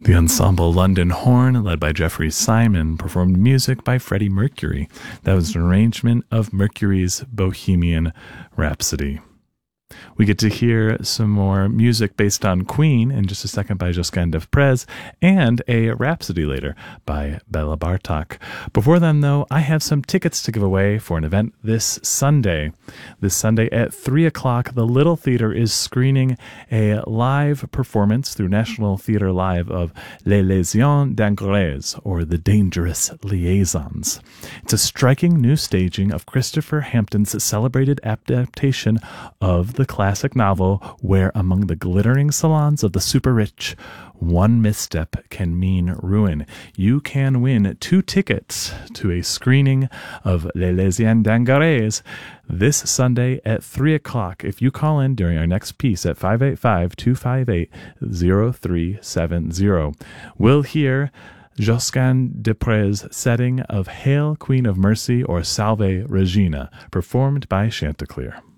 The ensemble London Horn, led by Jeffrey Simon, performed music by Freddie Mercury. That was an arrangement of Mercury's Bohemian Rhapsody. We get to hear some more music based on Queen in just a second by Josquin des Prez, and a Rhapsody later by Bela Bartok. Before then, though, I have some tickets to give away for an event this Sunday. This Sunday at 3 o'clock, the Little Theater is screening a live performance through National Theatre Live of Les Liaisons Dangereuses, or The Dangerous Liaisons. It's a striking new staging of Christopher Hampton's celebrated adaptation of the classic novel where, among the glittering salons of the super-rich, one misstep can mean ruin. You can win 2 tickets to a screening of Les Liaisons Dangereuses this Sunday at 3 o'clock if you call in during our next piece at 585-258-0370. We'll hear Josquin des Prez' setting of Hail, Queen of Mercy, or Salve Regina, performed by Chanticleer.